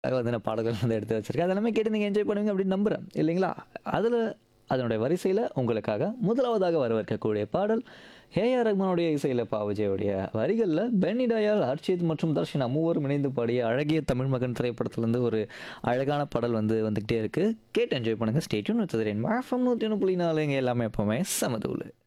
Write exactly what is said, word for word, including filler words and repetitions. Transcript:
வந்து நான் பாடல்கள் வந்து எடுத்து வச்சிருக்கேன். அது எல்லாமே கேட்டு நீங்க என்ஜாய் பண்ணுவீங்க அப்படின்னு நம்புறேன். இல்லைங்களா? அதுல அதனுடைய வரிசையில உங்களுக்காக முதலாவதாக வரவிருக்கக்கூடிய பாடல் ஏ.ஆர். ரஹ்மானுடைய இசையில பா. விஜயுடைய வரிகள்ல பென்னி டயால், அர்ஷித் மற்றும் தர்ஷனா மூவரும் இணைந்து பாடிய அழகிய தமிழ் மகன் திரைப்படத்திலிருந்து ஒரு அழகான பாடல் வந்து வந்துகிட்டே இருக்கு. கேட்டு என்ஜாய் பண்ணுங்க. Stay tune with rainbow FM நூற்று ஒன்று புள்ளி நாலு இங்க எல்லாமே எப்பவுமே சமதூளு.